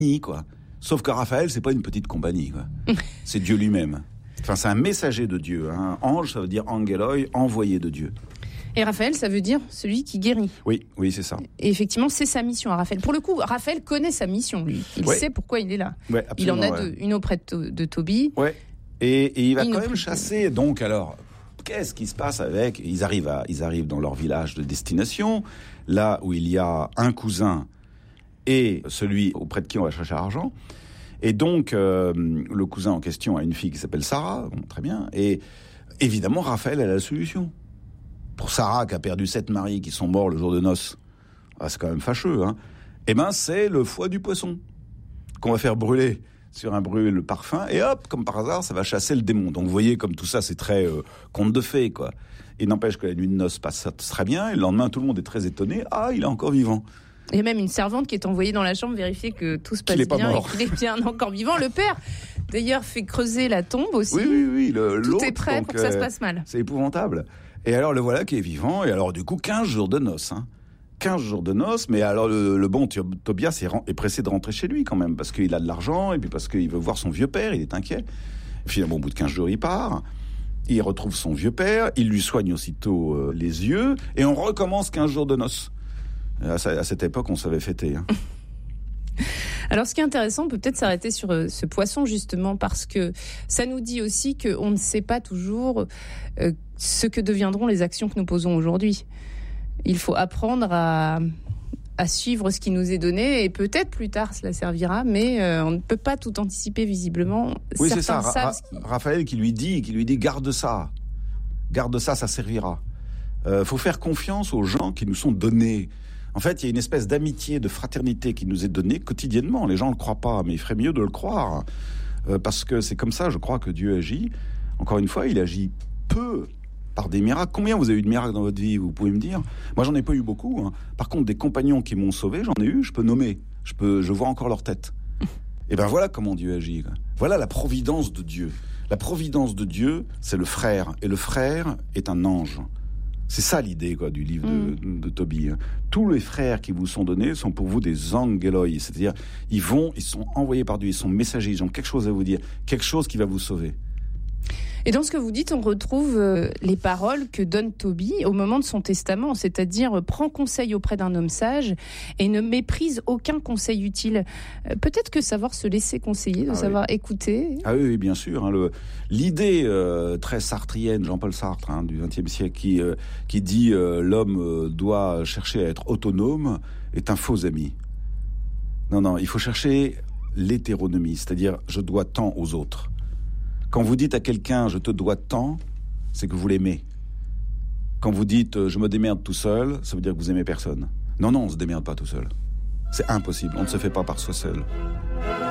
quoi. Sauf que Raphaël, c'est pas une petite compagnie, quoi. C'est Dieu lui-même. Enfin, c'est un messager de Dieu. Hein. Ange, ça veut dire angeloi, envoyé de Dieu. Et Raphaël, ça veut dire celui qui guérit. Oui, c'est ça. Et effectivement, c'est sa mission à Raphaël. Pour le coup, Raphaël connaît sa mission, lui. Il sait pourquoi il est là. Ouais, il en a deux. Une auprès de Tobie. Ouais. Et il va quand même chasser. Donc, alors, qu'est-ce qui se passe avec... Ils arrivent dans leur village de destination, là où il y a un cousin et celui auprès de qui on va chercher l'argent. Et donc, le cousin en question a une fille qui s'appelle Sarah. Bon, très bien. Et évidemment, Raphaël a la solution. Pour Sarah, qui a perdu 7 maris qui sont morts le jour de noces, c'est quand même fâcheux, hein. Eh ben, c'est le foie du poisson qu'on va faire brûler sur un brûle le parfum, et hop, comme par hasard, ça va chasser le démon. Donc, vous voyez, comme tout ça, c'est très conte de fées, quoi. Il n'empêche que la nuit de noces passe très bien, et le lendemain, tout le monde est très étonné. Ah, il est encore vivant. Il y a même une servante qui est envoyée dans la chambre vérifier que tout se passe bien et qu'il est bien encore vivant. Le père, d'ailleurs, fait creuser la tombe aussi. Oui. Tout est prêt pour que ça se passe mal. C'est épouvantable. Et alors, le voilà qui est vivant. Et alors, du coup, 15 jours de noces. 15 jours de noces. Mais alors, le bon Tobias est pressé de rentrer chez lui quand même. Parce qu'il a de l'argent et puis parce qu'il veut voir son vieux père. Il est inquiet. Finalement, au bout de 15 jours, il part. Il retrouve son vieux père. Il lui soigne aussitôt les yeux. Et on recommence 15 jours de noces. À cette époque, on savait fêter. Alors, ce qui est intéressant, on peut peut-être s'arrêter sur ce poisson, justement, parce que ça nous dit aussi qu'on ne sait pas toujours ce que deviendront les actions que nous posons aujourd'hui. Il faut apprendre à suivre ce qui nous est donné, et peut-être plus tard cela servira, mais on ne peut pas tout anticiper visiblement. Oui, c'est ça. Raphaël qui lui dit, garde ça, ça servira. Faut faire confiance aux gens qui nous sont donnés. En fait, il y a une espèce d'amitié, de fraternité qui nous est donnée quotidiennement. Les gens ne le croient pas, mais il ferait mieux de le croire. Parce que c'est comme ça, je crois, que Dieu agit. Encore une fois, il agit peu par des miracles. Combien vous avez eu de miracles dans votre vie, vous pouvez me dire ? Moi, j'en ai pas eu beaucoup. Par contre, des compagnons qui m'ont sauvé, j'en ai eu, je peux nommer. Je vois encore leur tête. Et ben voilà comment Dieu agit. Voilà la providence de Dieu. La providence de Dieu, c'est le frère. Et le frère est un ange. C'est ça l'idée du livre de Tobie. Tous les frères qui vous sont donnés sont pour vous des angeloi, c'est-à-dire ils sont envoyés par Dieu, ils sont messagers, ils ont quelque chose à vous dire, quelque chose qui va vous sauver. Et dans ce que vous dites, on retrouve les paroles que donne Tobie au moment de son testament, c'est-à-dire « Prends conseil auprès d'un homme sage et ne méprise aucun conseil utile ». Peut-être que savoir se laisser conseiller, de savoir écouter... Ah oui, bien sûr. L'idée très sartrienne, Jean-Paul Sartre, du XXe siècle, qui dit l'homme doit chercher à être autonome, est un faux ami. Non, il faut chercher l'hétéronomie, c'est-à-dire « je dois tant aux autres ». Quand vous dites à quelqu'un « je te dois tant », c'est que vous l'aimez. Quand vous dites « je me démerde tout seul », ça veut dire que vous aimez personne. Non, on ne se démerde pas tout seul. C'est impossible, on ne se fait pas par soi seul.